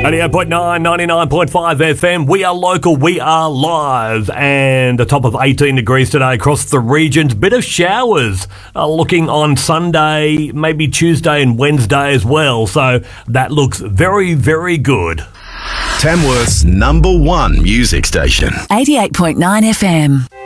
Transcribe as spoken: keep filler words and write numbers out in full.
eighty-eight point nine, ninety-nine point five F M. We are local, we are live, and a top of eighteen degrees today across the regions. Bit of showers uh, looking on Sunday, maybe Tuesday and Wednesday as well. So that looks very, very good. Tamworth's number one music station. eighty-eight point nine F M.